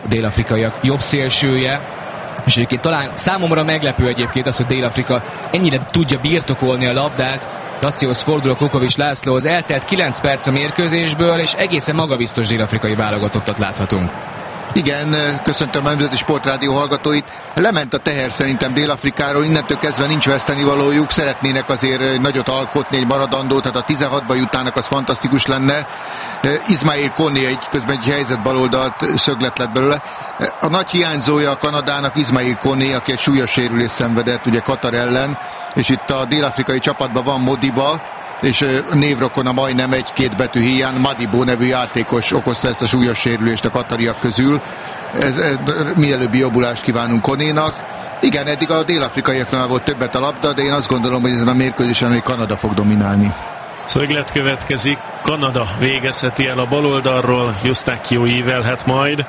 dél-afrikaiak jobb szélsője. És egyébként talán számomra meglepő egyébként az, hogy Dél-Afrika ennyire tudja birtokolni a labdát. Lacióhoz fordul a Kukovics Lászlóhoz. Eltelt 9 perc a mérkőzésből, és egészen magabiztos dél-afrikai válogatottat láthatunk. Igen, köszöntöm a Nemzeti Sportrádió hallgatóit. Lement a teher szerintem Dél-Afrikáról, innentől kezdve nincs vesztenivalójuk, szeretnének azért nagyot alkotni, egy maradandót, tehát a 16-ba jutnának, az fantasztikus lenne. Ismail Koné közben egy helyzet baloldalt szöglet lett belőle. A nagy hiányzója a Kanadának Ismail Koné, aki egy súlyos sérülést szenvedett ugye Katar ellen, és itt a dél-afrikai csapatban van Modiba, és névrokona majdnem egy-két betű hiány, Madibo nevű játékos okozta ezt a súlyos sérülést a katariak közül. Mielőbbi jobbulást kívánunk Konénak. Igen, eddig a dél-afrikaiaknál volt többet a labda, de én azt gondolom, hogy ezen a mérkőzésen, hogy Kanada fog dominálni. Szöglet következik, Kanada végezheti el a baloldalról, Eustáquio ívelhet majd.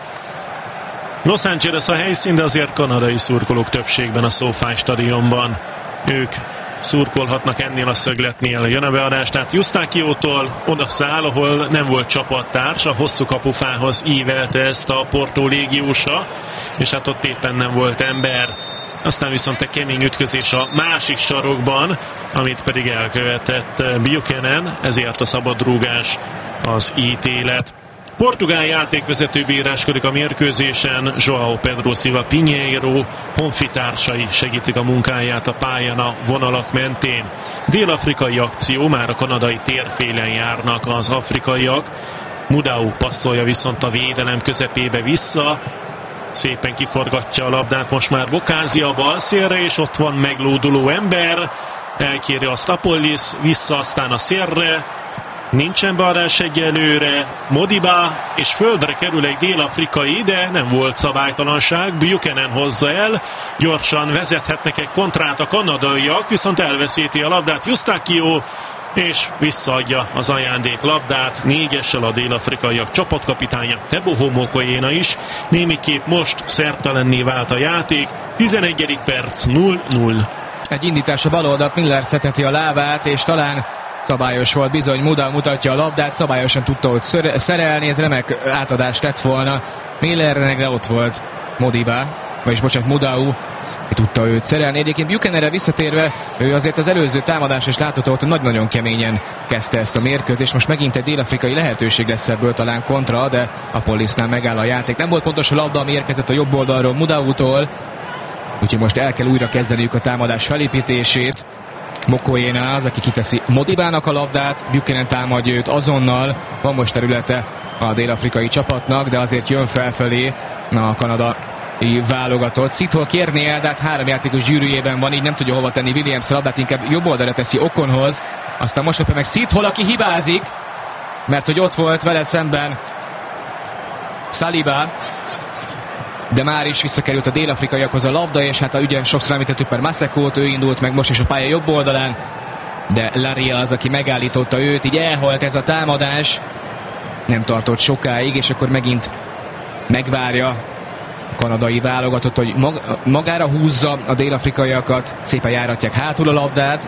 Los Angeles a helyszín, de azért kanadai szurkolók többségben a SoFi stadionban. Ők szurkolhatnak ennél a szögletnél. Jön a beadás, tehát Eustáquiótól oda száll, ahol nem volt csapattárs, a hosszú kapufához ívelte ezt a Porto légiósa, és hát ott éppen nem volt ember. Aztán viszont egy kemény ütközés a másik sarokban, amit pedig elkövetett Buchanan, ezért a szabadrúgás az ítélet. Portugál játékvezető bíráskodik a mérkőzésen, João Pedro Silva Pinheiro honfitársai segítik a munkáját a pályán a vonalak mentén. Dél-afrikai akció, már a kanadai térfélen járnak az afrikaiak. Mudau passzolja viszont a védelem közepébe vissza, szépen kiforgatja a labdát, most már Bokázi a bal szélre, és ott van meglóduló ember, elkéri azt Apollis, vissza aztán a szélre, nincsen beadás egyelőre, Modiba, és földre kerül egy dél-afrikai, de nem volt szabálytalanság, Buchanan hozza el, gyorsan vezethetnek egy kontrát a kanadaiak, viszont elveszíti a labdát Eustáquio, és visszaadja az ajándék labdát, 4-essel a dél-afrikaiak csapatkapitánya Teboho Mokoena is, némiképp most szertelenné vált a játék, 11. perc 0-0. Egy indítás a baloldalt, Miller szeteti a lábát, és talán szabályos volt bizony, Mudau mutatja a labdát, szabályosan tudta ott szerelni, ez remek átadást lett volna Millernek, de ott volt Modiba, vagyis bocsánat, Mudau, tudta őt szerelni. Egyébként Buchananre visszatérve, ő azért az előző támadás is látható, hogy nagyon keményen kezdte ezt a mérkőzést. Most megint egy dél-afrikai lehetőség lesz ebből talán kontra, de Apollisnál megáll a játék. Nem volt pontos a labda, ami érkezett a jobb oldalról Mudautól, úgyhogy most el kell újra kezdeniük a támadás felépítését. Mokoena az, aki kiteszi Modibának a labdát, Buchanan támadja őt azonnal, van most területe a dél-afrikai csapatnak, de azért jön felfelé a Kanada válogatott. Szithol kérné el, de hát 3 játékos zsűrűjében van, így nem tudja hova tenni Williams a labdát, inkább jobb oldalra teszi Okonhoz. Aztán most kapja meg Szithol, aki hibázik, mert hogy ott volt vele szemben Saliba, de már is visszakerült a dél-afrikaiakhoz a labda, és hát ugye sokszor említettük már Masekót, ő indult meg most is a pálya jobb oldalán, de Laria az, aki megállította őt, így elhalt ez a támadás, nem tartott sokáig, és akkor megint megvárja a kanadai válogatott, hogy magára húzza a dél-afrikaiakat, szépen járatják hátul a labdát.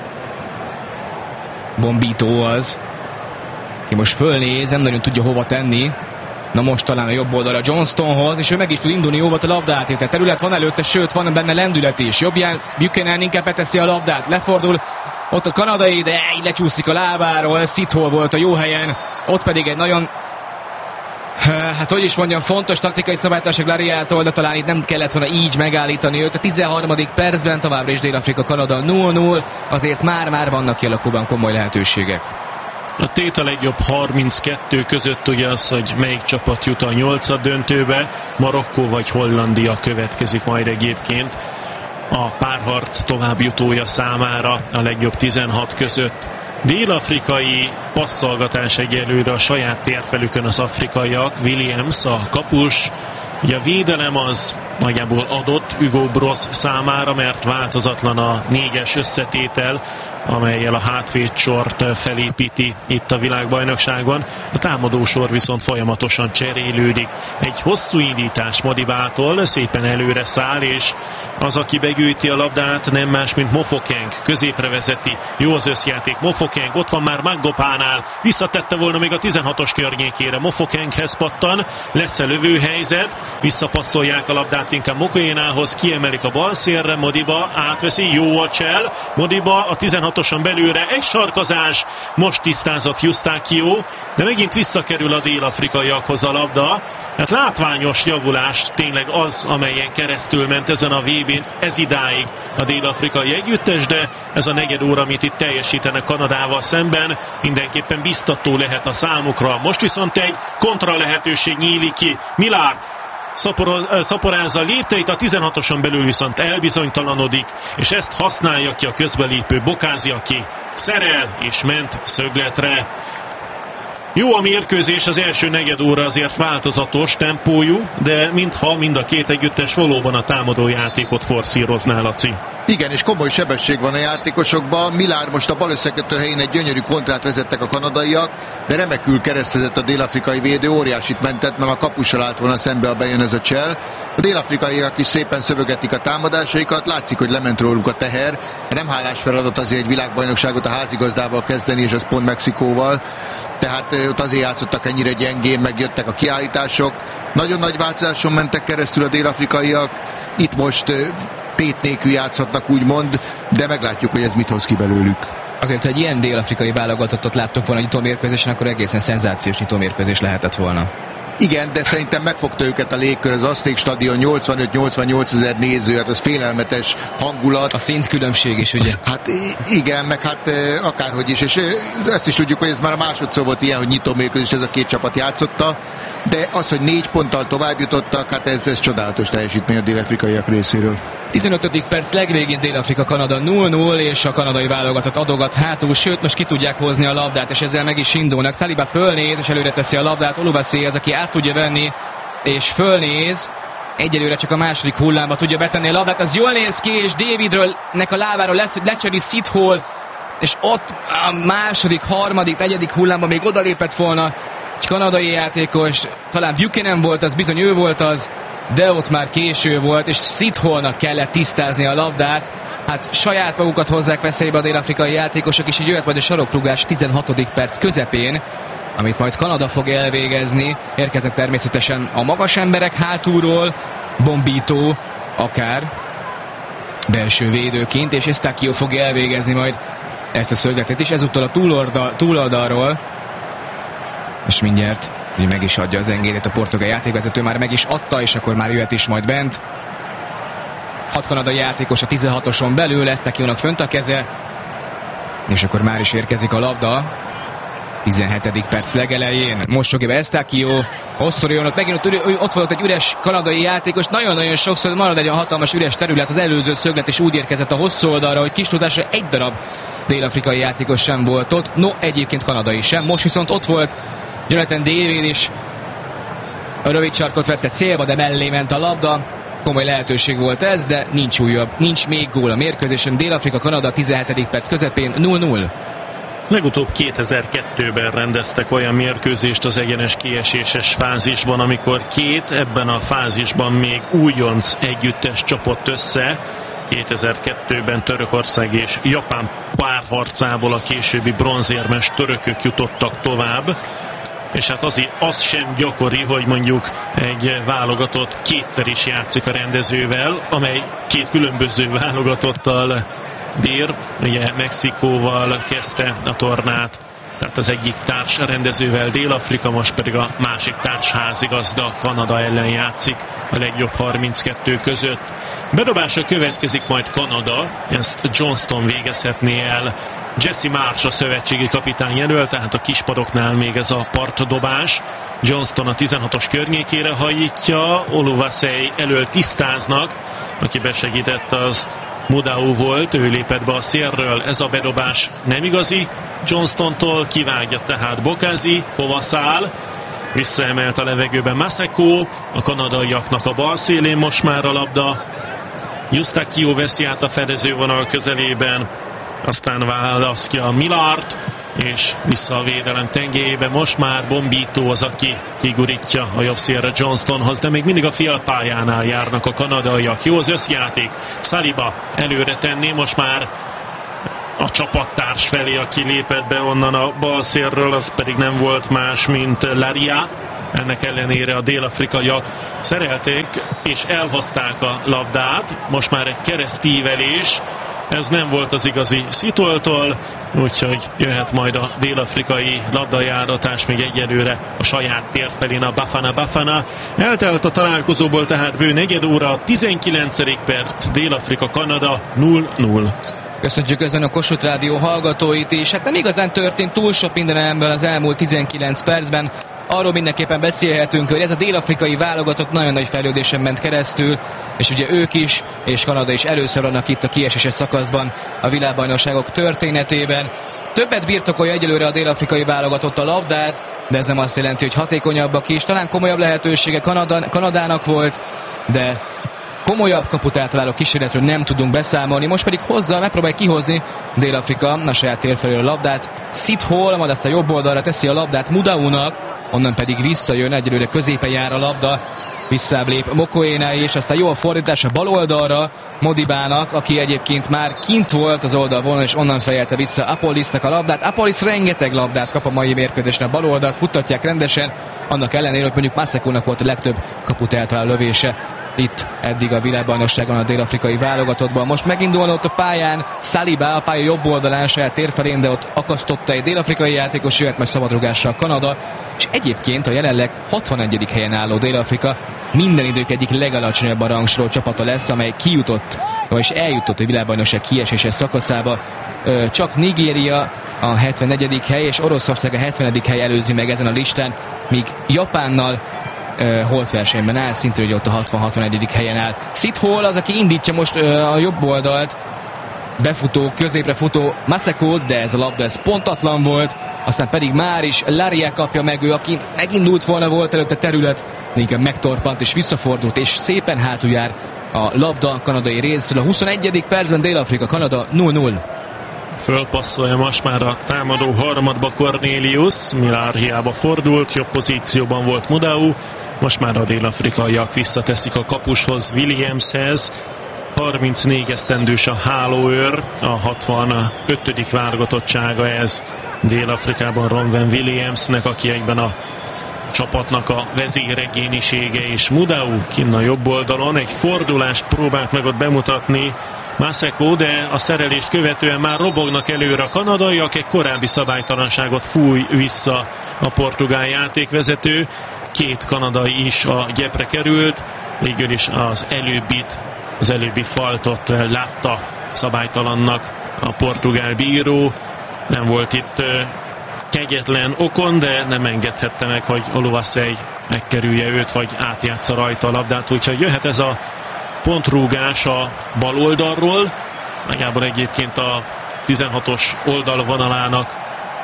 Bombito az, aki most fölnéz, nem nagyon tudja hova tenni. Na most talán a jobb oldalra Johnstonhoz, és ő meg is tud indulni, jó volt a labdát, tehát terület van előtte, sőt van benne lendület is. Jobbján Buchanan inkább beteszi a labdát, lefordul, ott a kanadai, de így lecsúszik a lábáról, Szithol volt a jó helyen, ott pedig egy nagyon, hát hogy is mondjam, fontos taktikai szabálytalanság Lariától, de talán itt nem kellett volna így megállítani őt. A 13. percben továbbra is Dél-Afrika Kanada 0-0, azért már vannak kialakulóban komoly lehetőségek. A tétel legjobb 32 között ugye az, hogy melyik csapat jut a 8. döntőbe, Marokkó vagy Hollandia következik majd egyébként a párharc továbbjutója számára a legjobb 16 között. Dél-afrikai passzolgatás egyelőre a saját térfelükön az afrikaiak, Williams a kapus, ugye a védelem az nagyjából adott Hugo Bross számára, mert változatlan a 4-es összetétel, amellyel a hátvédsort felépíti itt a világbajnokságon. A támadósor viszont folyamatosan cserélődik. Egy hosszú indítás Modibától, szépen előre száll, és az, aki begyűjti a labdát, nem más, mint Mofokeng. Középre vezeti, jó az összjáték. Mofokeng, ott van már Mangopánál, visszatette volna még a 16-os környékére. Mofokenghez pattan, lesz-e lövőhelyzet, visszapasszolják a labdát inkább Mokoénához, kiemelik a bal szélre, Modiba átveszi, jó a csel, Modiba a 16-oson belőle, egy sarkazás, most tisztázott Eustáquio, de megint visszakerül a dél-afrikaiakhoz a labda. Hát látványos javulás tényleg az, amelyen keresztül ment ezen a VB-n ez idáig a dél-afrikai együttes, de ez a negyed óra, amit itt teljesítenek Kanadával szemben, mindenképpen biztató lehet a számukra. Most viszont egy kontra lehetőség nyílik ki. Milár szaporázza a lépteit, a 16-oson belül viszont elbizonytalanodik, és ezt használja ki a közbelépő Bokázi, aki szerel és ment szögletre. Jó a mérkőzés, az első negyed óra azért változatos tempójú, de mintha mind a két együttes valóban a támadó játékot forszírozná, Laci. Igen, és komoly sebesség van a játékosokban. Milár most a bal összekötő helyén egy gyönyörű kontrát vezettek a kanadaiak, de remekül keresztezett a dél-afrikai védő, óriásit mentett, mert a kapussal állt volna szembe, a bejön ez a csel. A dél-afrikaiak is szépen szövögetik a támadásaikat, látszik, hogy lement róluk a teher. Nem hálás feladat azért egy világbajnokságot a házigazdával kezdeni, és az pont Mexikóval. Tehát ott azért játszottak ennyire gyengén, megjöttek a kiállítások. Nagyon nagy változáson mentek keresztül a dél-afrikaiak. Itt most tét nélkül játszhatnak, úgymond, de meglátjuk, hogy ez mit hoz ki belőlük. Azért, ha egy ilyen dél-afrikai válogatottat láttunk volna nyitómérkőzésen, akkor egészen szenzációs nyitómérkőzés lehetett volna. Igen, de szerintem megfogta őket a légkör, az Azték stadion, 85-88 ezer néző, hát az félelmetes hangulat. A szintkülönbség is, ugye? Hát igen, meg hát akárhogy is, és ezt is tudjuk, hogy ez már a másodszor volt ilyen, hogy nyitómérkőzés, ez a két csapat játszotta, de az, hogy 4 ponttal tovább jutottak, hát ez csodálatos teljesítmény a dél-afrikaiak részéről. 15. perc legvégén Dél-Afrika-Kanada 0-0, és a kanadai válogatott adogat hátul, sőt most ki tudják hozni a labdát, és ezzel meg is indulnak. Saliba fölnéz, és előre teszi a labdát, Oluwaseyi az, aki át tudja venni, és fölnéz, egyelőre csak a második hullámba tudja betenni a labdát, az jól néz ki, és Davidről nek a lábáról lecseri Sithole, és ott a második, harmadik, negyedik hullámban még odalépett volna egy kanadai játékos, talán Buchanan volt az, bizony ő volt az, de ott már késő volt, és Sithole-nak kellett tisztázni a labdát. Hát saját magukat hozzák veszélybe a dél-afrikai játékosok, és így jöhet majd a sarokrugás 16. perc közepén, amit majd Kanada fog elvégezni. Érkeznek természetesen a magas emberek hátulról, Bombito akár belső védőként, és Eustáquio fog elvégezni majd ezt a szögletet is, ezúttal a túloldalról, és mindjárt ugye meg is adja az engedélyt a portugál játékvezető, már meg is adta, és akkor már jöhet is majd bent. 6 kanadai játékos a 16-oson belül, Eustáquiónak fönt a keze, és akkor már is érkezik a labda. 17. perc legelején, most fogja be Eustáquio, hosszúra jön, ott megint ott volt egy üres kanadai játékos, nagyon-nagyon sokszor marad egy hatalmas üres terület, az előző szöglet is úgy érkezett a hosszú oldalra, hogy kis tudásra egy darab dél-afrikai játékos sem volt ott, no egyébként kanadai sem, most viszont ott volt Jonathan David is, a rövid sarkot vette célba, de mellé ment a labda, komoly lehetőség volt ez, de nincs még gól a mérkőzésen. Dél-Afrika-Kanada 17. perc közepén 0-0. Legutóbb 2002-ben rendeztek olyan mérkőzést az egyenes kieséses fázisban, amikor két ebben a fázisban még újonc együttes csapott össze. 2002-ben Törökország és Japán párharcából a későbbi bronzérmes törökök jutottak tovább. És hát az sem gyakori, hogy mondjuk egy válogatott kétszer is játszik a rendezővel, amely két különböző válogatottal bír. Ugye Mexikóval kezdte a tornát, tehát az egyik társ rendezővel Dél-Afrika, most pedig a másik társ házigazda Kanada ellen játszik a legjobb 32 között. Bedobásra következik majd Kanada, ezt Johnston végezhetné el. Jesse Marsh a szövetségi kapitány jelölt, tehát a kispadoknál még ez a partdobás. Johnston a 16-os környékére hajítja, Oluwaseyi elől tisztáznak, aki besegített az Mudau volt, ő lépett be a szélről, ez a bedobás nem igazi. Johnstontól kivágja tehát Bokázi, hova száll, Visszaemelt a levegőben Maseko, a kanadaiaknak a bal szélén most már a labda. Eustáquio veszi át a fedezővonal közelében, aztán választja Millard, és vissza a védelem tengelyébe. Most már Bombito az, aki kigurítja a jobb szélre Johnstonhoz, de még mindig a félpályánál járnak a kanadaiak. Jó az összjáték. Saliba előre tenni, most már a csapattárs felé, aki lépett be onnan a bal szélről, az pedig nem volt más, mint Laria. Ennek ellenére a dél-afrikaiak szerelték és elhozták a labdát. Most már egy keresztívelés. Ez nem volt az igazi Szitoltól, úgyhogy jöhet majd a dél-afrikai labdajáratás még egyelőre a saját tér felén a Bafana. Eltelt a találkozóból tehát bő negyed óra, 19. perc, Dél-Afrika-Kanada 0-0. Köszöntjük közben a Kossuth Rádió hallgatóit is. Hát nem igazán történt túl sok minden ebben az elmúlt 19 percben. Arról mindenképpen beszélhetünk, hogy ez a dél-afrikai válogatott nagyon nagy fejlődésen ment keresztül, és ugye ők is, és Kanada is először vannak itt a kieséses szakaszban a világbajnokságok történetében. Többet birtokolja egyelőre a dél-afrikai válogatott a labdát, de ez nem azt jelenti, hogy hatékonyabbak is. Talán komolyabb lehetősége Kanadának volt, de komolyabb kaput eltaláló kísérletről nem tudunk beszámolni. Most pedig megpróbálja kihozni Dél-Afrika a saját tér felől a labdát. Sithole, majd azt a jobb oldalra teszi a labdát Mudaunak, onnan pedig visszajön, egyelőre középen jár a labda, visszább lép Mokoena, és aztán jó a fordítás a bal oldalra Modibának, aki egyébként már kint volt az oldalvonalon, és onnan fejelte vissza Apolisnak a labdát. Apolis rengeteg labdát kap a mai mérkőzésen, a bal oldalt futtatják rendesen, annak ellenére, hogy mondjuk Masekónak volt a legtöbb kaput eltaláló lövése itt eddig a világbajnokságon a dél-afrikai válogatottban. Most megindulna ott a pályán Saliba, a pálya jobb oldalán saját térfelén, de ott akasztotta egy dél-afrikai játékos, jöhet majd szabadrugással Kanada, és egyébként a jelenleg 61. helyen álló Dél-Afrika minden idők egyik legalacsonyabb a rangsorolt csapata lesz, amely kijutott, és eljutott a világbajnokság kieséses szakaszába. Csak Nigéria a 74. hely, és Oroszország a 70. hely előzi meg ezen a listán, míg Japánnal holtversenyben áll, szintén ugye ott a 60-61. helyen áll. Sithole az, aki indítja most a jobb oldalt, befutó, középre futó Masekót, de ez a labda ez pontatlan volt, aztán pedig már is Laria kapja meg, ő, aki megindult volna, volt előtte terület, de inkább megtorpant és visszafordult, és szépen hátul jár a labda kanadai részről. A 21. percben Dél-Afrika, Kanada 0-0. Fölpasszolja most már a támadó harmadba Cornelius, Millard hiába fordult, jobb pozícióban volt Mudau, most már a dél-afrikaiak visszateszik a kapushoz, Williamshez. 34 esztendős a hálóőr, a 65. válogatottsága ez Dél-Afrikában Ronwen Williamsnek, aki egyben a csapatnak a vezéregénisége, és Mudau kinn a jobb oldalon egy fordulást próbált meg ott bemutatni Maseko, de a szerelést követően már robognak előre a kanadaiak, egy korábbi szabálytalanságot fúj vissza a portugál játékvezető, két kanadai is a gyepre került, végül is az előbbi faltot látta szabálytalannak a portugál bíró. Nem volt itt kegyetlen okon, de nem engedhette meg, hogy Oluwaseyi megkerülje őt, vagy átjátsza rajta a labdát, úgyhogy jöhet ez a pontrúgás a bal oldalról, nagyjából egyébként a 16-os oldalvonalának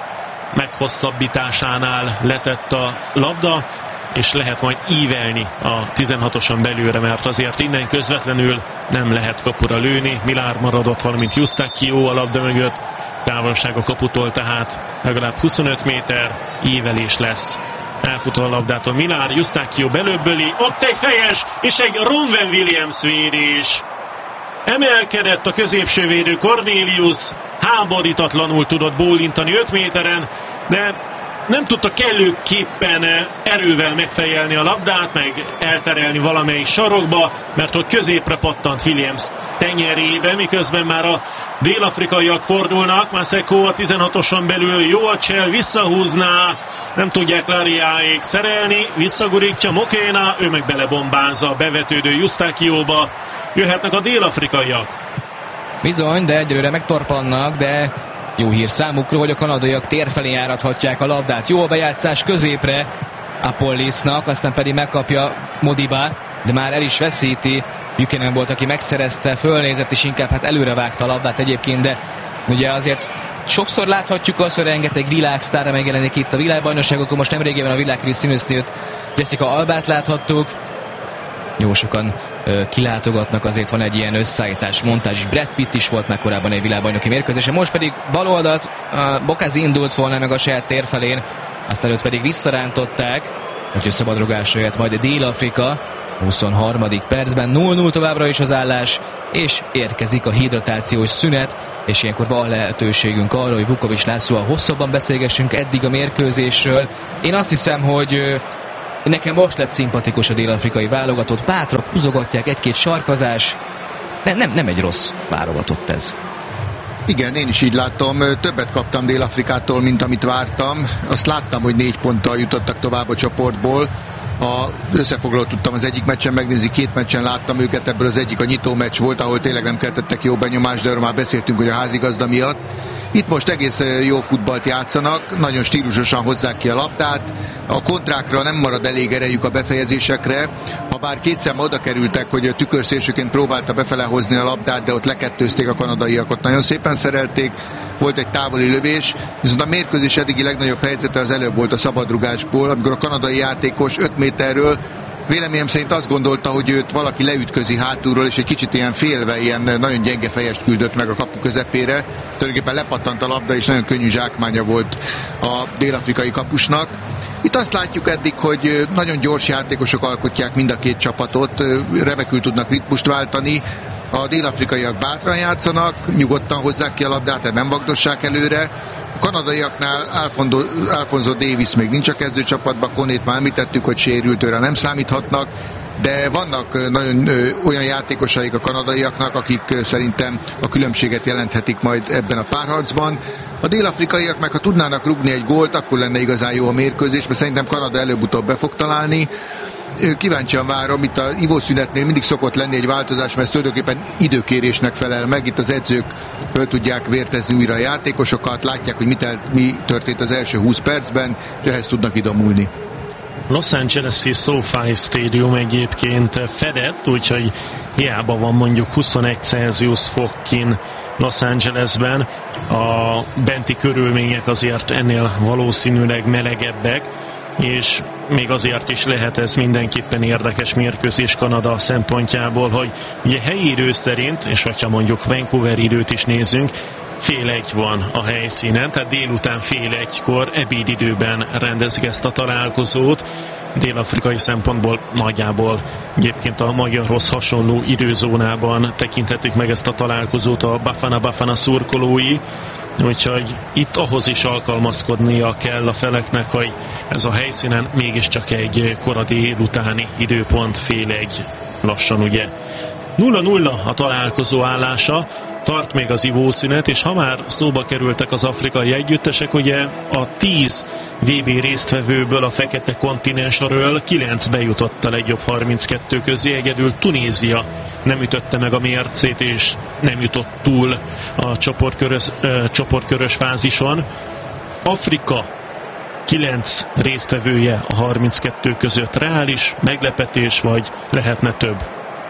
meghosszabbításánál letett a labda, és lehet majd ívelni a 16-oson belőle, mert azért innen közvetlenül nem lehet kapura lőni. Millard maradott, valamint Eustáquio a labda mögött, távolság a kaputól tehát legalább 25 méter, ívelés lesz. Elfutó a labdától Millard, Eustáquio belöbböli, ott egy fejes, és egy Ronwen Williams védés. Emelkedett a középső védő Cornelius, háborítatlanul tudott bólintani 5 méteren, de nem tudta kellőképpen erővel megfejelni a labdát, meg elterelni valamelyik sarokba, mert hogy középre pattant Williams tenyerébe, miközben már a dél-afrikaiak fordulnak. Maseko a 16-oson belül jó a csel, visszahúzná, nem tudják Lariáék szerelni, visszagurítja Mokoena, ő meg belebombázza a bevetődő Eustáquióba. Jöhetnek a dél-afrikaiak. Bizony, de egyelőre megtorpannak, de jó hír számukra, hogy a kanadaiak térfelé járathatják a labdát. Jó a bejátszás középre Apolisnak, aztán pedig megkapja Modiba, de már el is veszíti. Buchanan volt, aki megszerezte, fölnézett és inkább előre vágta a labdát egyébként, de ugye azért sokszor láthatjuk azt, hogy rengeteg világsztárra megjelenik itt a világbajnokságokon. Most nemrégében a világkríz színésznőt, Jessica Albát láthattuk. Jó sokan kilátogatnak, azért van egy ilyen összeállítás, montázs. Brad Pitt is volt már korábban egy világbajnoki mérkőzésen. Most pedig bal oldalt Bokázi indult volna meg a saját tér felén, azt előtt pedig visszarántották, úgyhogy szabadrugásra jött majd Dél-Afrika. 23. percben 0-0 továbbra is az állás, és érkezik a hidratációs szünet, és ilyenkor van lehetőségünk arra, hogy Vukovics Lászlóval hosszabban beszélgessünk eddig a mérkőzésről. Én azt hiszem, hogy nekem most lett szimpatikus a dél-afrikai válogatott, bátrak, húzogatják, egy-két sarkazás. Nem egy rossz válogatott ez. Igen, én is így látom. Többet kaptam Dél-Afrikától, mint amit vártam. Azt láttam, hogy 4 ponttal jutottak tovább a csoportból. Összefoglalót tudtam az egyik meccsen megnézni, 2 meccsen láttam őket, ebből az egyik a nyitó meccs volt, ahol tényleg nem keltettek jó benyomást, de erről már beszéltünk, hogy a házigazda miatt. Itt most egész jó futballt játszanak, nagyon stílusosan hozzák ki a labdát, a kontrákra nem marad elég erejük a befejezésekre, ha bár 2 szem oda kerültek, hogy tükörszélsőként próbálta befele hozni a labdát, de ott lekettőzték a kanadaiak, ott nagyon szépen szerelték, volt egy távoli lövés, viszont a mérkőzés eddigi legnagyobb helyzete az előbb volt a szabadrugásból, amikor a kanadai játékos 5 méterről véleményem szerint azt gondolta, hogy őt valaki leütközi hátulról, és egy kicsit ilyen félve, ilyen nagyon gyenge fejest küldött meg a kapu közepére. Tulajdonképpen lepattant a labda, és nagyon könnyű zsákmánya volt a dél-afrikai kapusnak. Itt azt látjuk eddig, hogy nagyon gyors játékosok alkotják mind a 2 csapatot, remekül tudnak ritmust váltani. A dél-afrikaiak bátran játszanak, nyugodtan hozzák ki a labdát, tehát nem vagdossák előre. A kanadaiaknál Alfonso Davis még nincs a kezdőcsapatban, Konét már említettük, hogy sérült, őre nem számíthatnak, de vannak nagyon olyan játékosaik a kanadaiaknak, akik szerintem a különbséget jelenthetik majd ebben a párharcban. A dél-afrikaiak meg, ha tudnának rúgni egy gólt, akkor lenne igazán jó a mérkőzés, mert szerintem Kanada előbb-utóbb be fog találni. Kíváncsian várom, itt a ivószünetnél mindig szokott lenni egy változás, mert ez tulajdonképpen időkérésnek felel meg, itt az edzők föl tudják vértezni újra a játékosokat, látják, hogy mi történt az első 20 percben, és ehhez tudnak idomulni. Los Angeles-i SoFi Stadium egyébként fedett, úgyhogy hiába van mondjuk 21 Celsius fok kint Los Angelesben, a benti körülmények azért ennél valószínűleg melegebbek, és még azért is lehet ez mindenképpen érdekes mérkőzés Kanada szempontjából, hogy ugye helyi idő szerint, és hogyha mondjuk Vancouver időt is nézünk, 12:30 van a helyszínen, tehát délután 12:30-kor ebédidőben rendezik ezt a találkozót. Dél-afrikai szempontból nagyjából egyébként a magyarhoz hasonló időzónában tekinthetik meg ezt a találkozót a Bafana szurkolói, úgyhogy itt ahhoz is alkalmazkodnia kell a feleknek, hogy ez a helyszínen mégiscsak egy kora délutáni időpont, 12:30 lassan ugye. 0-0 a találkozó állása, tart még az ivószünet, és ha már szóba kerültek az afrikai együttesek, ugye a 10 VB résztvevőből a fekete kontinensről 9 bejutott a legjobb 32 közé, egyedül Tunézia nem ütötte meg a mércét, és nem jutott túl a csoportkörös fázison. Afrika 9 résztvevője a 32 között. Reális meglepetés, vagy lehetne több?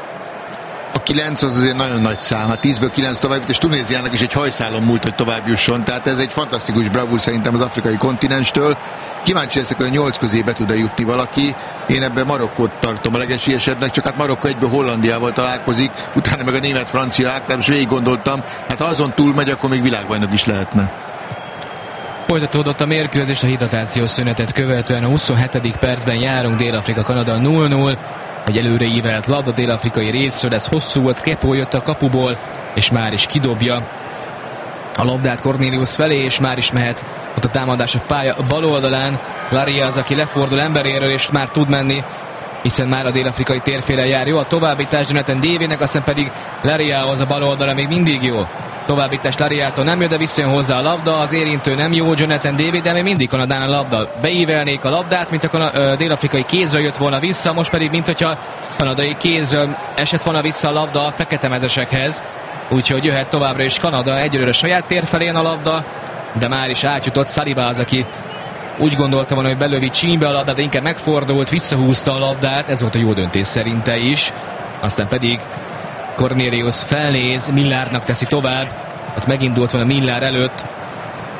A 9 az azért nagyon nagy szám, a 10-ből 9 tovább, és Tunéziának is egy hajszálon múlt, hogy tovább jusson, tehát ez egy fantasztikus bravúr szerintem az afrikai kontinenstől. Kíváncsi leszek, hogy a 8 közé be tud-e jutni valaki. Én ebben Marokkót tartom a legesélyesebbnek, csak hát Marokkó egyből Hollandiával találkozik, utána meg a német-francia ágtár, és végig gondoltam, hát ha azon túl megy, akkor még világbajnok is lehetne. Folytatódott a mérkőzés a hidratációs szünetet követően, a 27. percben járunk, Dél-Afrika-Kanada 0-0. Egy előre ívelt labda dél-afrikai részről, ez hosszú volt, Krepó jött a kapuból, és már is kidobja a labdát Cornelius felé, és már is mehet ott a támadás a pálya bal oldalán. Laria az, aki lefordul emberéről, és már tud menni, hiszen már a dél-afrikai térfélen jár. Jó a továbbítás Jonathan Davidnek, aztán pedig Lariahoz a bal oldalra még mindig jó. Továbbítás Lariától nem jön, de visszajön hozzá a labda, az érintő nem jó Jonathan David, de még mindig Kanadán a labda. Beívelnék a labdát, mint a dél-afrikai kézre jött volna vissza, most pedig mint hogyha kanadai kézről esett volna vissza a labda a fekete mezesekhez. Úgyhogy jöhet továbbra is Kanada, egyelőre saját tér felén a labda, de már is átjutott Saliba az, aki úgy gondolta volna, hogy belövi csínybe a labdát, de inkább megfordult, visszahúzta a labdát, ez volt a jó döntés szerinte is. Aztán pedig Cornelius felnéz, Millarnak teszi tovább, ott megindult volna Millar előtt,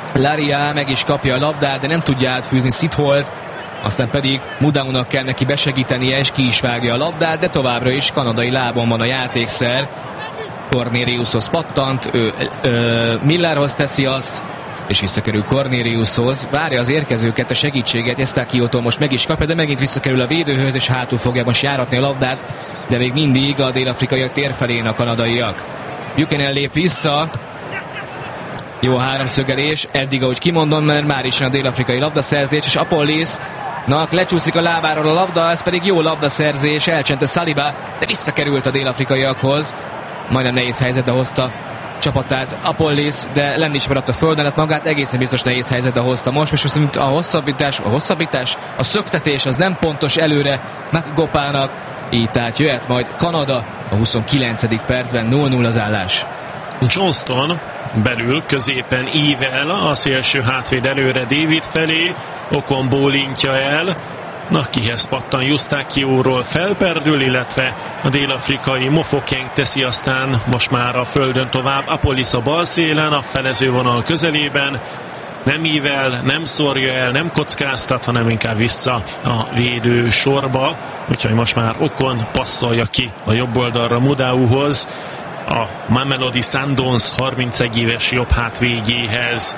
Laria meg is kapja a labdát, de nem tudja átfűzni Sitholt, aztán pedig Mudaunak kell neki besegítenie, és ki is vágja a labdát, de továbbra is kanadai lábon van a játékszer. Corneliushoz pattant, Millerhoz teszi azt, és visszakerül Corneliushoz, várja az érkezőket, a segítséget, Eustachiótól most meg is kapja, de megint visszakerül a védőhöz, és hátul fogja most járatni a labdát, de még mindig a dél-afrikaiak tér felén a kanadaiak. Buchanan lép vissza, jó háromszögelés, eddig ahogy kimondom, mert már is a dél-afrikai labdaszerzés, és Apollisnak lecsúszik a lábáról a labda, ez pedig jó labdaszerzés, elcsente Saliba, de visszakerült a dél-afrikaiakhoz, majdnem nehéz helyzetbe hozta csapatát Apollis, de lenni is maradt a földön, lett magát egészen biztos nehéz helyzetbe hozta most, és viszont a hosszabbítás, a szöktetés az nem pontos előre McGopának, így tehát jöhet majd Kanada a 29. percben, 0-0 az állás. Johnston belül, középen ível, a szélső hátvéd előre David felé, Okon bólintja el, kihez pattan Eustachióról felperdül, illetve a dél-afrikai Mofokeng teszi aztán most már a földön tovább. Apollis a bal szélen, a felezővonal közelében, nem ível, nem szórja el, nem kockáztat, hanem inkább vissza a védő sorba, úgyhogy most már Okon passzolja ki a jobb oldalra Mudauhoz, a Mamelodi Sundowns 31 éves jobb hátvédjéhez.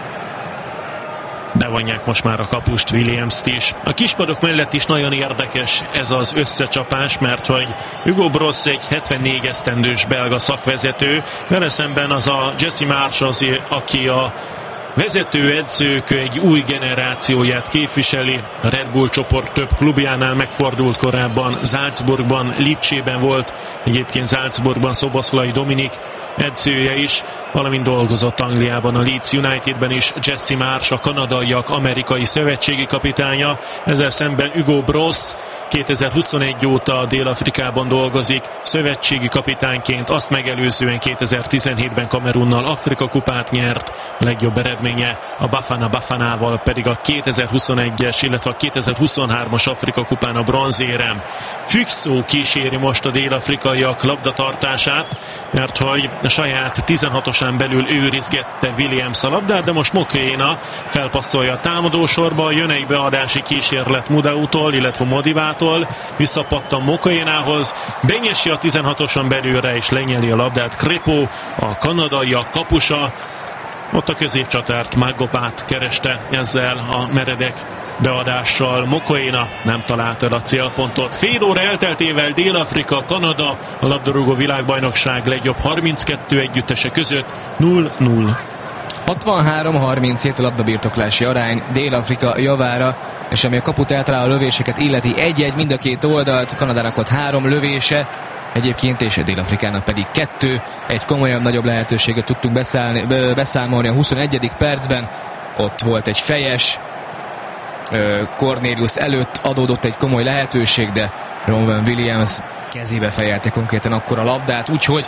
Bevonják most már a kapust, Williams-t is. A kispadok mellett is nagyon érdekes ez az összecsapás, mert hogy Hugo Bross egy 74 esztendős belga szakvezető, vele szemben az a Jesse Marsh, aki a vezetőedzők egy új generációját képviseli. A Red Bull csoport több klubjánál megfordult korábban, Salzburgban, Lipcsében volt, egyébként Salzburgban Szoboszlai Dominik edzője is, valamint dolgozott Angliában, a Leeds Unitedben is. Jesse Marsh, a kanadaiak amerikai szövetségi kapitánya, ezzel szemben Hugo Bross 2021 óta Dél-Afrikában dolgozik, szövetségi kapitányként, azt megelőzően 2017-ben Kamerunnal Afrika kupát nyert, a legjobb eredménye a Bafana Bafanával pedig a 2021-es, illetve a 2023-as Afrika kupán a bronzérem. Fükszó kíséri most a dél-afrikaiak labdatartását, mert hogy a saját 16-osán belül őrizgette Williams a labdát, de most Mokéna felpasszolja a támadósorba, jön egy beadási kísérlet Mudautól, illetve Modibától, visszapattan Mokénához, benyesi a 16-oson belülre és lenyeli a labdát Crépeau, a kanadaiak kapusa, ott a középcsatárt, McGopát kereste ezzel a meredek beadással. Mokoena nem talált el a célpontot. Fél óra elteltével Dél-Afrika, Kanada a labdarúgó világbajnokság legjobb 32 együttese között 0-0. 63-37 a labdabirtoklási arány Dél-Afrika javára, és ami a kaput eltaláló lövéseket illeti, 1-1 mind a két oldalt, Kanadának ott 3 lövése, egyébként és Dél-Afrikának pedig 2, egy komolyabb, nagyobb lehetőséget tudtunk beszámolni a 21. percben, ott volt egy fejes, Cornelius előtt adódott egy komoly lehetőség, de Rowan Williams kezébe fejelte konkrétan akkor a labdát, úgyhogy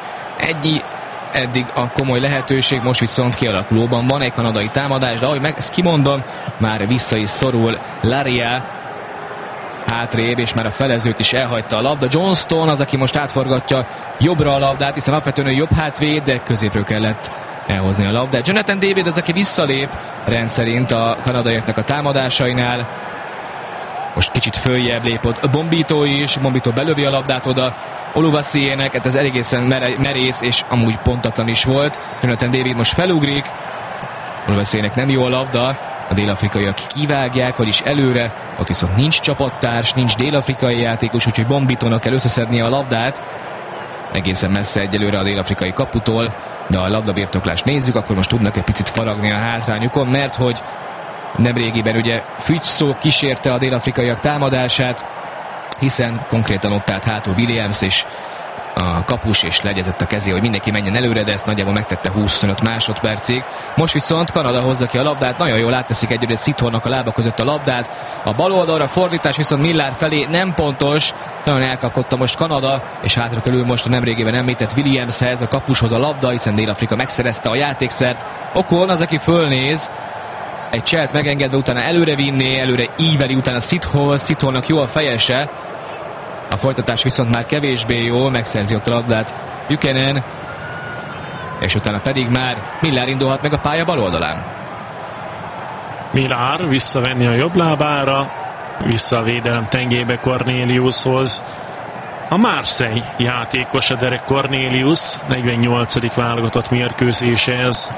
eddig a komoly lehetőség, most viszont kialakulóban van egy kanadai támadás, de ahogy ezt kimondom, már vissza is szorul Laria hátrébb, és már a felezőt is elhagyta a labda. Johnston az, aki most átforgatja jobbra a labdát, hiszen alapvetően jobb hátvéd, de középről kellett elhozni a labdát. Jonathan David az, aki visszalép rendszerint a kanadaiaknak a támadásainál. Most kicsit följebb lépott Bombito is, Bombito belövi a labdát oda Oluwaseének, ez egészen merész és amúgy pontatlan is volt. Jonathan David most felugrik, Oluwaseének nem jó a labda, a dél-afrikaiak kivágják, vagyis előre, ott viszont nincs csapattárs, nincs dél-afrikai játékos, úgyhogy Bombitónak kell összeszednie a labdát, egészen messze egyelőre a dél-afrikai kaputól, de a labdabirtoklást nézzük, akkor most tudnak egy picit faragni a hátrányukon, mert hogy nemrégiben ugye Fügyszó kísérte a dél-afrikaiak támadását, hiszen konkrétan ott állt hátul Williams és a kapus, és legyezett a kezé, hogy mindenki menjen előre, de ezt nagyjából megtette 25 másodpercig. Most viszont Kanada hozza ki a labdát, nagyon jól átteszik egyre Sithornak a lába között a labdát. A bal oldalra fordítás viszont Miller felé nem pontos, nagyon elkapkodta most Kanada, és hátra kerül most a nemrégében említett Williamshez, a kapushoz a labda, hiszen Dél-Afrika megszerezte a játékszert. Okon az, aki fölnéz, egy cselt megengedve, utána előre vinné, előre íveli, utána Sithornak jó a fejese. A folytatás viszont már kevésbé jó, megszerzi ott a labdát Buchanan, és utána pedig már Miller indulhat meg a pálya bal oldalán. Millar visszavenni a jobb lábára, vissza a védelem tengébe Corneliushoz. A Marseille játékos, a Derek Cornelius, 48. válogatott mérkőzése ez.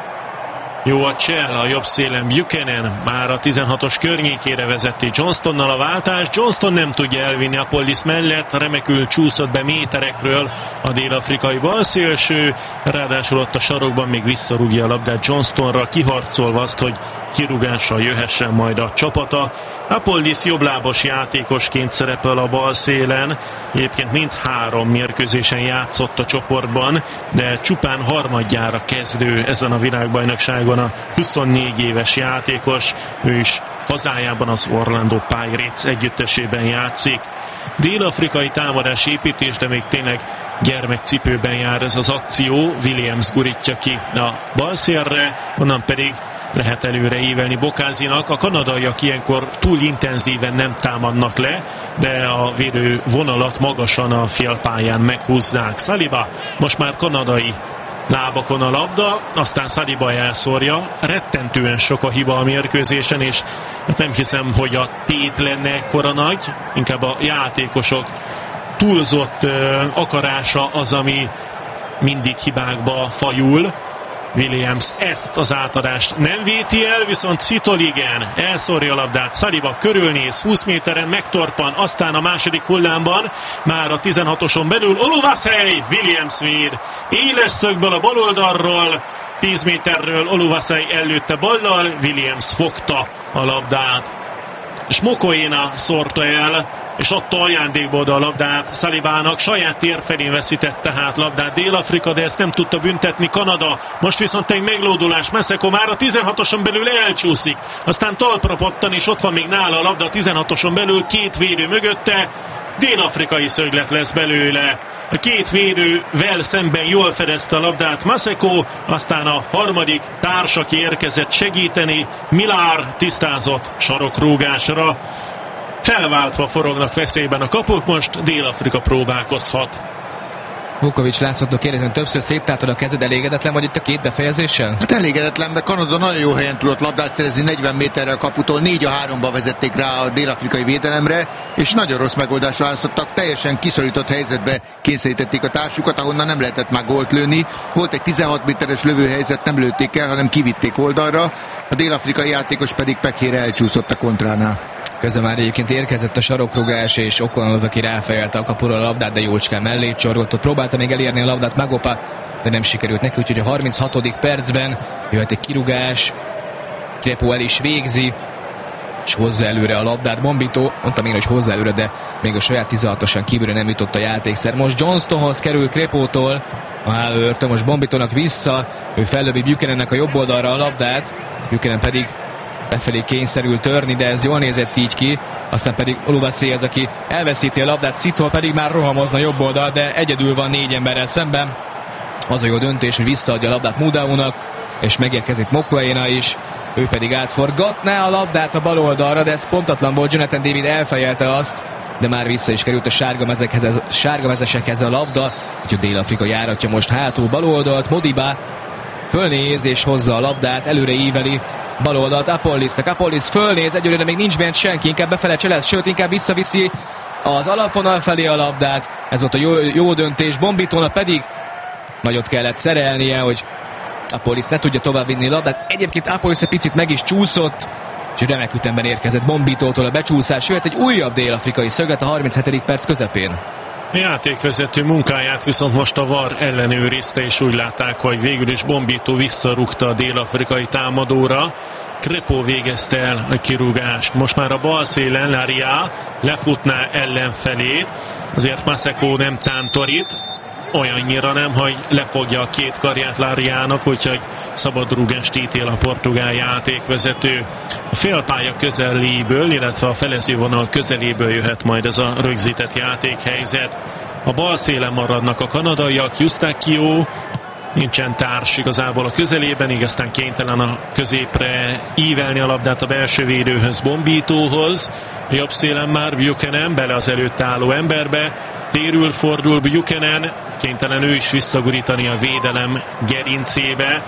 Jó a csel, a jobb szélen Buchanan, már a 16-os környékére vezeti Johnstonnal a váltás. Johnston nem tudja elvinni Apollis mellett, remekül csúszott be méterekről a dél-afrikai balszélső, ráadásul ott a sarokban még visszarúgja a labdát Johnstonra, kiharcolva azt, hogy kirúgással jöhessen majd a csapata. Apollis jobblábos játékosként szerepel a bal szélen, egyébként mindhárom mérkőzésen játszott a csoportban, de csupán harmadjára kezdő ezen a világbajnokságon a 24 éves játékos, ő is hazájában az Orlando Pirates együttesében játszik. Dél-afrikai támadás építés, de még tényleg gyermekcipőben jár ez az akció. Williams gurítja ki a balszélre, onnan pedig lehet előre ívelni Bokázinak. A kanadaiak ilyenkor túl intenzíven nem támadnak le, de a védő vonalat magasan a félpályán meghúzzák. Saliba most már kanadai lábakon a labda, aztán Saliba elszórja. Rettentően sok a hiba a mérkőzésen, és nem hiszem, hogy a tét lenne ekkora nagy, inkább a játékosok túlzott akarása az, ami mindig hibákba fajul. Williams ezt az átadást nem véti el, viszont Szitol igen, elszórja a labdát, Saliba körülnéz, 20 méteren megtorpan, aztán a második hullámban, már a 16-oson belül Oluwaseyi, Williams véd, éles szögből a baloldalról, 10 méterről Oluwaseyi előtte ballal, Williams fogta a labdát. Smokoena szórta el, és adta ajándékba oda a labdát Salibának, saját tér felén veszített tehát labdát Dél-Afrika, de ezt nem tudta büntetni Kanada. Most viszont egy meglódulás, Maseko már a 16-oson belül elcsúszik, aztán talpra pattan, és ott van még nála a labda a 16-oson belül, két védő mögötte, dél-afrikai szöglet lesz belőle. A két védővel szemben jól fedezte a labdát Maseko, aztán a harmadik társ, aki érkezett segíteni, Millar tisztázott sarokrúgásra. Felváltva forognak veszélyben a kapuk, most Dél-Afrika próbálkozhat. Vukovics Lászlótól kérdezem, többször széttártad a kezed, elégedetlen vagy itt a két befejezéssel? Hát elégedetlen, de Kanada nagyon jó helyen tudott labdát szerezni, 40 méterrel a kaputól, 4-3-ba vezették rá a dél-afrikai védelemre, és nagyon rossz megoldást választottak, teljesen kiszorított helyzetbe kényszerítették a társukat, ahonnan nem lehetett már gólt lőni. Volt egy 16 méteres lövőhelyzet, nem lőtték el, hanem kivitték oldalra, a dél-afrikai játékos pedig pekére elcsúszott a kontránál. Közben már egyébként érkezett a sarokrugás, és Okon az, aki ráfejelte a kapura a labdát, de jócskán mellé csorgott. Ott próbálta még elérni a labdát Magopa, de nem sikerült neki, úgyhogy a 36. percben jöhet egy kirugás. Crépeau el is végzi, és hozza előre a labdát. Bombito, mondtam én, hogy hozza előre, de még a saját 16-osan kívülre nem jutott a játékszer. Most Johnstonhoz kerül Crépeautól a hálóőrtől, most Bombitónak vissza, ő fellövi Buchanannek a jobb oldalra a labdát, Buchanan pedig befelé kényszerül törni, de ez jól nézett így ki, aztán pedig Oluwaseyi az, aki elveszíti a labdát, Szitol pedig már rohamozna jobb oldal, de egyedül van 4 emberrel szemben. Az a jó döntés, hogy visszaadja a labdát Mudaunak, és megérkezik Mokoena is, ő pedig átforgatná a labdát a bal oldalra, de ez pontatlan volt, Jonathan David elfejelte azt, de már vissza is került a sárgamezesekhez a labda, úgyhogy Dél-Afrika járatja most hátul bal oldalt, Modiba fölnéz és hozza a labdát, előre íveli bal oldalt Apollisnak, Apollis fölnéz, egyelőre még nincs bent senki, inkább befele cselez, sőt inkább visszaviszi az alapvonal felé a labdát, ez volt a jó döntés, Bombitónak pedig nagyot kellett szerelnie, hogy Apollis ne tudja tovább vinni a labdát, egyébként Apollis egy picit meg is csúszott, és remek ütemben érkezett Bombitótól a becsúszás, jöhet egy újabb dél-afrikai szöglet a 37. perc közepén. A játékvezető munkáját viszont most a VAR ellenőrizte, és úgy látták, hogy végül is Bombito visszarúgta a dél-afrikai támadóra. Crépeau végezte el a kirúgást. Most már a bal szélen Laria lefutná ellenfelét, azért Maseko nem tántorít, olyannyira nem, hogy lefogja a két karját Lariának, úgyhogy szabad rúgást ítél a portugál játékvezető. A félpálya közeléből, illetve a felezővonal közeléből jöhet majd ez a rögzített játékhelyzet. A bal szélen maradnak a kanadaiak, Eustáquio, nincsen társ igazából a közelében, így aztán kénytelen a középre ívelni a labdát a belső védőhöz, Bombitóhoz. Jobb szélen már Buchanan bele az előtt álló emberbe, térül, fordul Buchanan, kénytelen ő is visszagurítani a védelem gerincébe.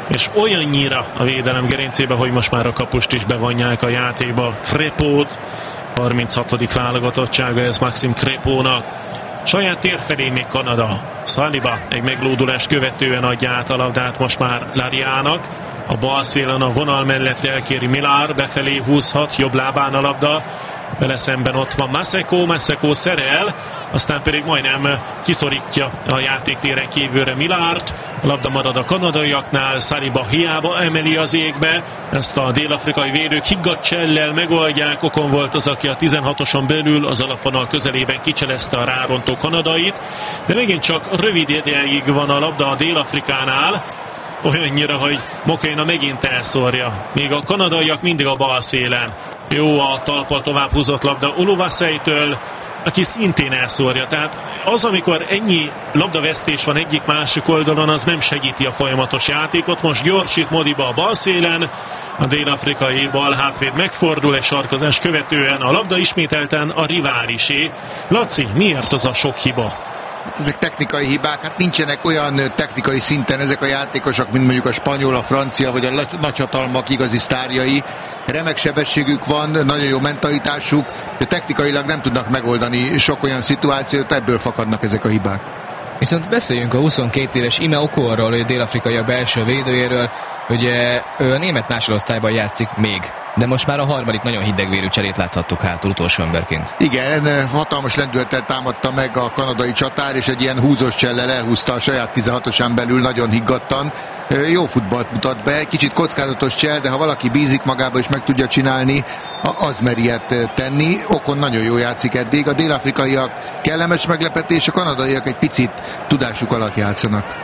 és olyannyira a védelem gerincébe, hogy most már a kapust is bevonják a játékba. Crépót, 36. válogatottsága ez Maxime Crépónak. Saját tér felé még Kanada. Saliba egy meglódulást követően adja át a labdát most már Lariának. A bal szélen a vonal mellett elkéri Millar, befelé húzhat, jobb lábán a labda. Vele szemben ott van Maseko szerel, aztán pedig majdnem kiszorítja a játéktéren kívülre Millart. A labda marad a kanadaiaknál, Saliba hiába emeli az égbe, ezt a dél-afrikai védők higgadt csellel megoldják. Okon volt az, aki a 16-oson belül az alapvonal közelében kicselezte a rárontó kanadait, de megint csak rövid ideig van a labda a Dél-Afrikánál, olyannyira, hogy Mokéna megint elszórja. Még a kanadaiak mindig a bal szélen. Jó a talpal tovább húzott labda Oluwaseitől, aki szintén elszórja. Tehát az, amikor ennyi labdavesztés van egyik-másik oldalon, az nem segíti a folyamatos játékot. Most gyorsít Modiba a bal szélen, a dél-afrikai bal hátvéd megfordul egy sarkozás követően, a labda ismételten a riválisé. Laci, miért az a sok hiba? Hát ezek technikai hibák, hát nincsenek olyan technikai szinten ezek a játékosok, mint mondjuk a spanyol, a francia vagy a nagyhatalmak igazi sztárjai. Remek sebességük van, nagyon jó mentalitásuk, de technikailag nem tudnak megoldani sok olyan szituációt, ebből fakadnak ezek a hibák. Viszont beszéljünk a 22 éves Ime Okorról, a dél-afrikaiak belső védőjéről, ugye ő a német másodosztályban játszik még, de most már a harmadik nagyon hidegvérű cserét láthattuk hátul utolsó emberként. Igen, hatalmas lendülettel támadta meg a kanadai csatár, és egy ilyen húzós csellel elhúzta a saját 16-osán belül nagyon higgadtan. Jó futballt mutat be, kicsit kockázatos csel, de ha valaki bízik magába és meg tudja csinálni, az mer ilyet tenni. Okon nagyon jó játszik eddig. A dél-afrikaiak kellemes meglepetés, a kanadaiak egy picit tudásuk alatt játszanak.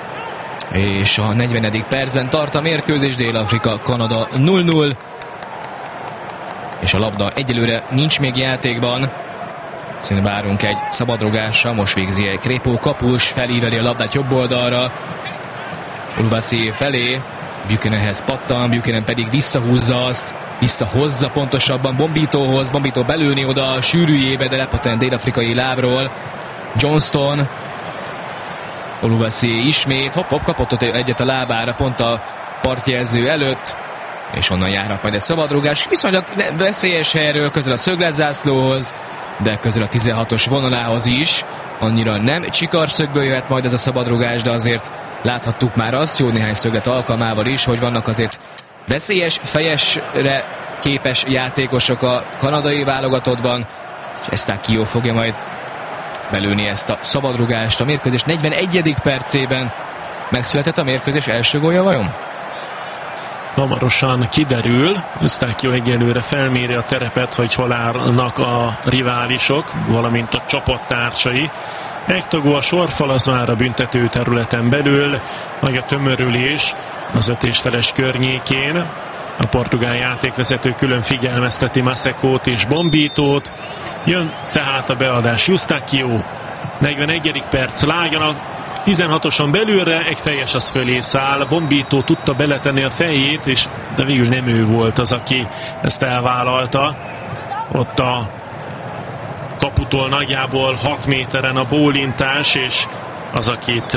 És a 40. percben tart a mérkőzés, Dél-Afrika, Kanada 0-0. És a labda egyelőre nincs még játékban. Szerintem várunk egy szabadrugásra, most végzi egy Crépó kapus, felíveli a labdát jobb oldalra. Oluwaseyi felé, Buchananhez pattan, Buchanan pedig visszahúzza azt, visszahozza pontosabban Bombítóhoz, Bombító belőni oda a sűrűjébe, de lepatent dél-afrikai lábról. Johnston, Oluwaseyi ismét, hopp, kapott ott egyet a lábára, pont a partjelző előtt, és onnan járnak majd egy szabadrugás. Viszonylag veszélyes helyről, közel a szögletzászlóhoz, de közel a 16-os vonalához is. Annyira nem csikarszögből jöhet majd ez a szabadrugás, de azért láthattuk már azt jó néhány szöglet alkalmával is, hogy vannak azért veszélyes, fejesre képes játékosok a kanadai válogatottban, és Eustáquio fogja majd belőni ezt a szabadrugást. A mérkőzés 41. percében megszületett a mérkőzés első gólja vajon? Hamarosan kiderül, Eustáquio egyelőre felméri a terepet, hogy hol állnak a riválisok, valamint a csapattársai. Egytagú a sorfal, az már a büntető területen belül, nagy a tömörülés az 5,5-es környékén. A portugál játékvezető külön figyelmezteti Masekót és Bombítót. Jön tehát a beadás. Eustáquio, 41. perc, lágyan a 16-oson belülre, egy fejes az fölé száll. Bombító tudta beletenni a fejét, de végül nem ő volt az, aki ezt elvállalta. Ott a kaputól nagyjából 6 méteren a bólintás, és az, akit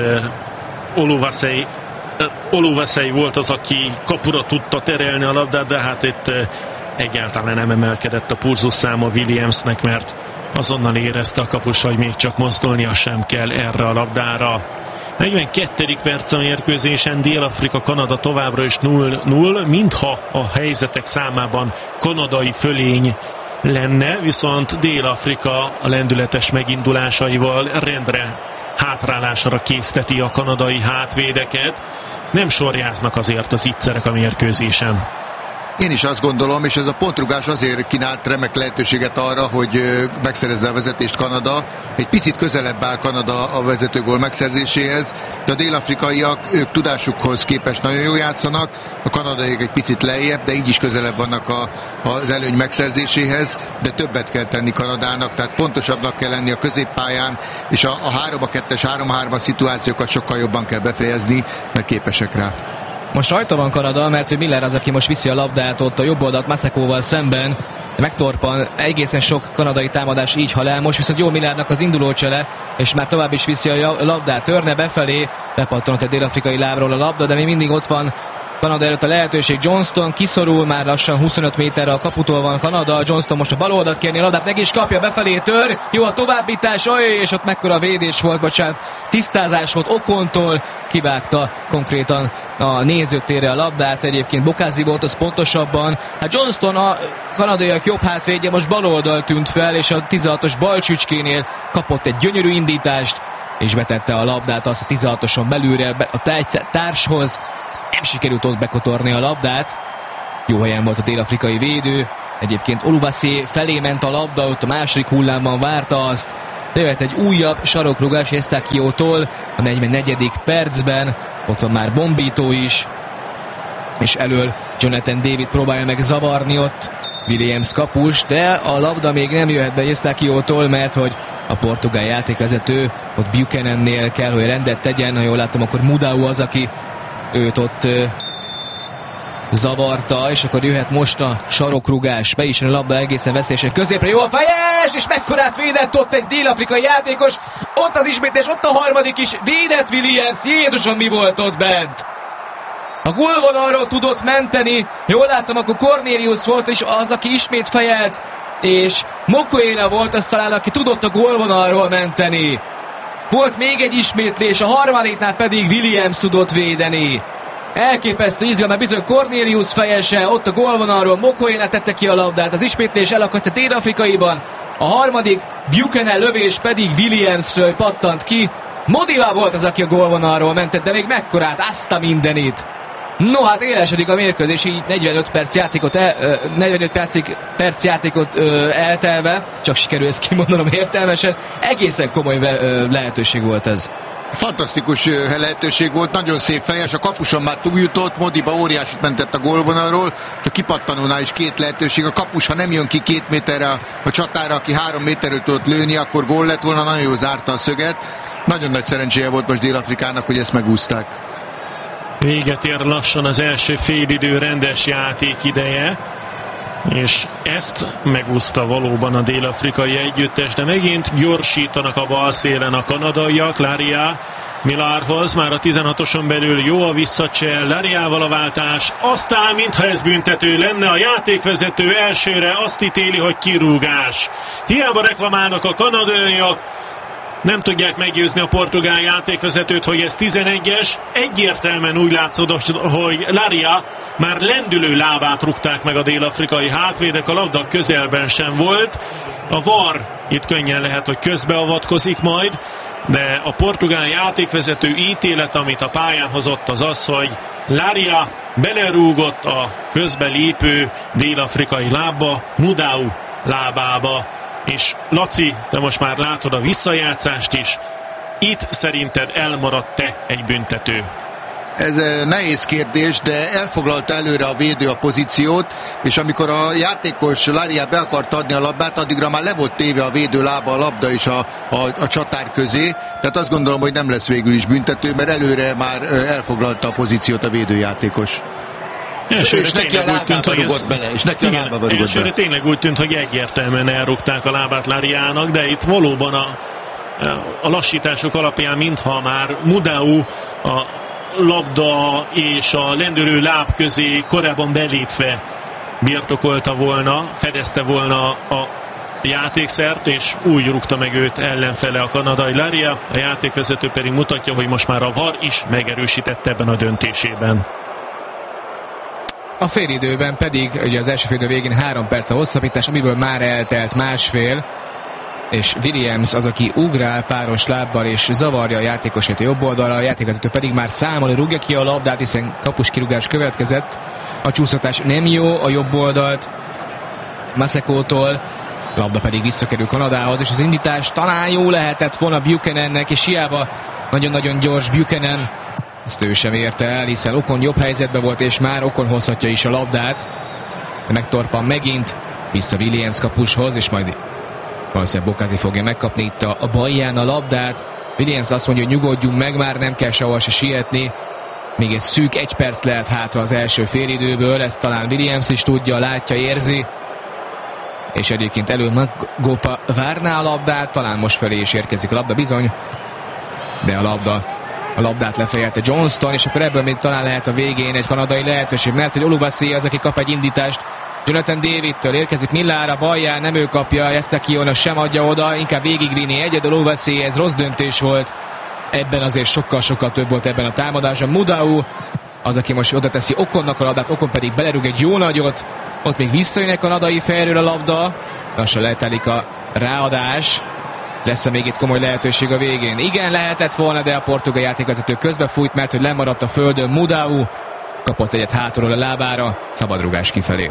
Oluwaseyi volt az, aki kapura tudta terelni a labdát, de hát itt egyáltalán nem emelkedett a pulzusszáma Williamsnek, mert azonnal érezte a kapus, hogy még csak mozdulnia sem kell erre a labdára. 42. perc a mérkőzésen, Dél-Afrika, Kanada továbbra is 0-0, mintha a helyzetek számában kanadai fölény lenne, viszont Dél-Afrika a lendületes megindulásaival rendre hátrálásra készteti a kanadai hátvédeket. Nem sorjáznak azért az ittszerek a mérkőzésen. Én is azt gondolom, és ez a pontrugás azért kínált remek lehetőséget arra, hogy megszerezze a vezetést Kanada. Egy picit közelebb áll Kanada a vezetőgól megszerzéséhez, de a dél-afrikaiak, ők tudásukhoz képest nagyon jól játszanak, a kanadaiak egy picit lejjebb, de így is közelebb vannak az előny megszerzéséhez, de többet kell tenni Kanadának, tehát pontosabbnak kell lenni a középpályán, és a 3-2-es, 3-3-as szituációkat sokkal jobban kell befejezni, mert képesek rá. Most rajta van Kanada, mert Miller az, aki most viszi a labdát ott a jobb oldalt Masekóval szemben. megtorpan, egészen sok kanadai támadás így hal el, most viszont jól Millernek az induló csele, és már tovább is viszi a labdát, Törne befelé, lepattanott egy dél-afrikai lábról a labda, de még mindig ott van Kanada előtt a lehetőség. Johnston kiszorul, már lassan 25 méterre a kaputól van Kanada, Johnston most a bal oldalt kérni a labdát, meg is kapja, befelé tör, jó a továbbítás, és ott mekkora védés volt, bocsánat, tisztázás volt Okontól, kivágta konkrétan a nézőtérre a labdát, egyébként Bokázi volt az pontosabban. Hát Johnston, a kanadaiak jobb hátvédje, most bal oldal tűnt fel, és a 16-os bal csücskénél kapott egy gyönyörű indítást, és betette a labdát azt a 16-oson belülre a társhoz. Nem sikerült ott bekotorni a labdát. Jó helyen volt a dél-afrikai védő. Egyébként Oluwaseyi felé ment a labda, ott a második hullámban várta azt. De jöhet egy újabb sarokrugás Eustachiótól a 44. percben. Ott van már Bombito is. És elől Jonathan David próbálja meg zavarni ott Williams kapus, de a labda még nem jöhet be Eustachiótól, mert hogy a portugál játékvezető ott Buchanannél kell, hogy rendet tegyen. Ha jól látom, akkor Mudau az, aki őt ott zavarta, és akkor jöhet most a sarokrugás. Be is jön a labda egészen veszélyesen középre, jó a fejes, és mekkorát védett ott egy dél-afrikai játékos, ott az ismétlés, ott a harmadik is, védett Williams, Jézusom, mi volt ott bent? A gólvonalról tudott menteni, jól láttam, akkor Cornelius volt, és az, aki ismét fejelt, és Mokoena volt az talán, aki tudott a gólvonalról menteni. Volt még egy ismétlés, a harmadiknál pedig Williams tudott védeni. Elképesztő izgalma, bizony Cornelius fejese, ott a gólvonalról Mokoena tette ki a labdát, az ismétlés elakadt a dél-afrikaiban, a harmadik Buchanan lövés pedig Williamsről pattant ki. Modiva volt az, aki a gólvonalról mentett, de még mekkorát, azt a mindenit. No, hát élesedik a mérkőzés, így 45 perc játékot eltelve, csak sikerül ezt kimondanom értelmesen, egészen komoly lehetőség volt ez. Fantasztikus lehetőség volt, nagyon szép fejes, a kapuson már túljutott, Modiba óriásit mentett a gólvonalról, a kipattanónál is két lehetőség, a kapus, ha nem jön ki 2 méterre a csatára, aki 3 méterről tudott lőni, akkor gól lett volna, nagyon jól zárta a szöget. Nagyon nagy szerencséje volt most Dél-Afrikának, hogy ezt megúszták. Véget ér lassan az első félidő rendes játék ideje, és ezt megúszta valóban a dél-afrikai együttes, de megint gyorsítanak a bal szélen a kanadaiak. Laria Millarhoz, már a 16-oson belül jó a visszacsel, Lariával a váltás, aztán mintha ez büntető lenne, a játékvezető elsőre azt ítéli, hogy kirúgás. Hiába reklamálnak a kanadaiak, nem tudják meggyőzni a portugál játékvezetőt, hogy ez 11-es. Egyértelműen úgy látszódott, hogy Laria már lendülő lábát rúgták meg a dél-afrikai hátvédek, a labda közelben sem volt. A VAR itt könnyen lehet, hogy közbeavatkozik majd, de a portugál játékvezető ítélet, amit a pályán hozott, az az, hogy Laria belerúgott a közbelépő dél-afrikai lábba, Mudau lábába. És Laci, te most már látod a visszajátszást is, itt szerinted elmaradt-e egy büntető? Ez nehéz kérdés, de elfoglalta előre a védő a pozíciót, és amikor a játékos Laria be akart adni a labdát, addigra már le volt téve a védő lába, a labda is a csatár közé, tehát azt gondolom, hogy nem lesz végül is büntető, mert előre már elfoglalta a pozíciót a védőjátékos. És neki a lábába rúgott bele. Elsőre tényleg úgy tűnt, hogy egyértelműen elrúgták a lábát Lariának, de itt valóban a lassítások alapján, mintha már Mudau a labda és a lendülő láb közé korábban belépve birtokolta volna, fedezte volna a játékszert, és úgy rúgta meg őt ellenfele a kanadai Laria. A játékvezető pedig mutatja, hogy most már a VAR is megerősítette ebben a döntésében. A félidőben pedig, ugye az első félidő végén 3 perc a hosszabbítás, amiből már eltelt másfél, és Williams az, aki ugrál páros lábbal és zavarja a játékosét a jobb oldalra, a játékvezető pedig már számol, hogy rúgja ki a labdát, hiszen kapuskirúgás következett. A csúsztatás nem jó a jobb oldalt Masekótól, labda pedig visszakerül Kanadához, és az indítás talán jó lehetett volna Buchanannek, és hiába nagyon-nagyon gyors Buchanan, ezt ő sem érte el, hiszen Okon jobb helyzetben volt, és már Okon hozhatja is a labdát. Megtorpan megint, vissza Williams kapushoz, és majd valószínűleg Bokázi fogja megkapni itt a balján a labdát. Williams azt mondja, hogy nyugodjunk meg, már nem kell sehol se sietni. Még egy szűk 1 perc lehet hátra az első félidőből, ezt talán Williams is tudja, látja, érzi. és egyébként Gopa várná a labdát, talán most felé is érkezik a labda bizony, de a labdát lefejelte Johnston, és akkor ebből még talán lehet a végén egy kanadai lehetőség, mert hogy Oluwaseyi az, aki kap egy indítást Jonathan Davidtől, érkezik Millára, balján, nem ő kapja, Estaquiona sem adja oda, inkább végigvinni egyedül Oluwaseyi, ez rossz döntés volt, ebben azért sokkal-sokkal több volt ebben a támadásban. Mudau az, aki most oda teszi Okonnak a labdát, Okon pedig belerúg egy jó nagyot, ott még visszajönnek a kanadai fejről a labda, lassan letelik a ráadás, lesz-e még itt komoly lehetőség a végén? Igen, lehetett volna, de a portugál játékvezető közbefújt, mert hogy lemaradt a földön Mudau, kapott egyet hátulról a lábára, szabadrugás kifelé.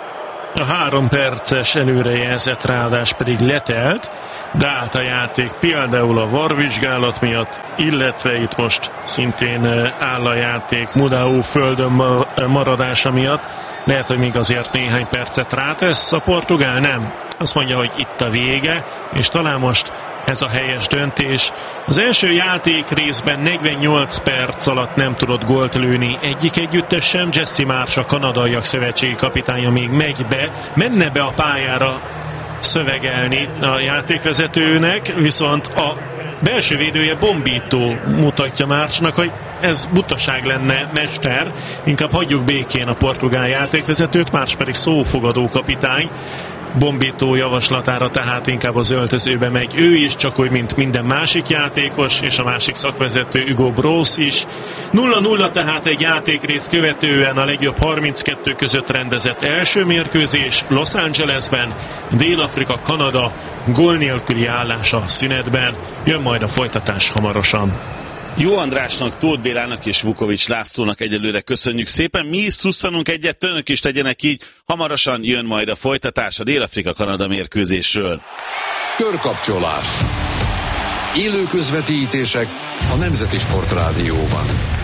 A 3 perces előrejelzett ráadás pedig letelt, de állt a játék például a VAR vizsgálat miatt, illetve itt most szintén áll a játék Mudau földön maradása miatt. Lehet, hogy még azért néhány percet rátesz a portugál, nem. Azt mondja, hogy itt a vége, és talán most ez a helyes döntés. Az első játék részben 48 perc alatt nem tudott gólt lőni egyik együttes sem. Jesse Marsh, a kanadaiak szövetségi kapitánya még menne be a pályára szövegelni a játékvezetőnek, viszont a belső védője Bombito mutatja Marshnak, hogy ez butaság lenne, mester, inkább hagyjuk békén a portugál játékvezetőt, Marsh pedig szófogadó kapitány. Bombito javaslatára tehát inkább az öltözőbe megy ő is, csak úgy, mint minden másik játékos, és a másik szakvezető Hugo Broos is. 0-0 tehát egy játékrészt követően a legjobb 32 között rendezett első mérkőzés Los Angelesben, Dél-Afrika, Kanada gól nélküli állása szünetben. Jön majd a folytatás hamarosan. Jó Andrásnak, Tóth Bélának és Vukovics Lászlónak egyelőre köszönjük szépen. Mi is szusszanunk egyet, önök is tegyenek így. Hamarosan jön majd a folytatás a Dél-Afrika-Kanada mérkőzésről. Körkapcsolás. Élő közvetítések a Nemzeti Sportrádióban.